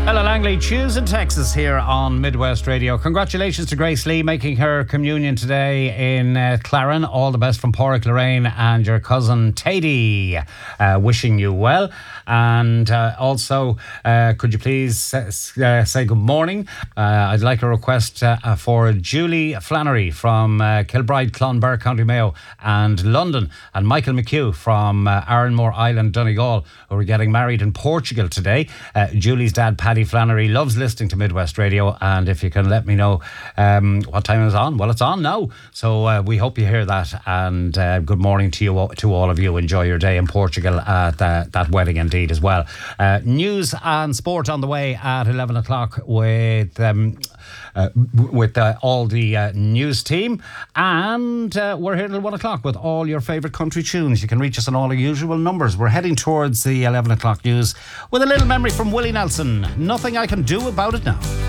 Ella Langley, Chews in Texas here on Midwest Radio. Congratulations to Grace Lee making her communion today in Claren. All the best from Porrick Lorraine and your cousin Tady. Wishing you well. And also, could you please say good morning? I'd like a request for Julie Flannery from Kilbride, Clonbur, County Mayo and London, and Michael McHugh from Arranmore Island, Donegal, who are getting married in Portugal today. Julie's dad, Paddy Flannery, loves listening to Midwest Radio, and if you can let me know what time it's on. Well, it's on now, so we hope you hear that, and good morning to you, to all of you. Enjoy your day in Portugal at that wedding indeed as well. News and sport on the way at 11 o'clock with all the news team, and we're here till 1 o'clock with all your favourite country tunes. You can reach us on all the usual numbers. We're heading towards the 11 o'clock news with a little memory from Willie Nelson. Nothing I can do about it now.